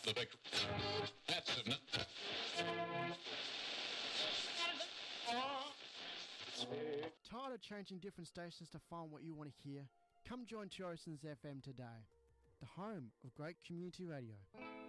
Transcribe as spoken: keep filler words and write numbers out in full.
the victory. That's it. Tired of changing different stations to find what you want to hear? Come join Two Oceans F M today, the home of great community radio.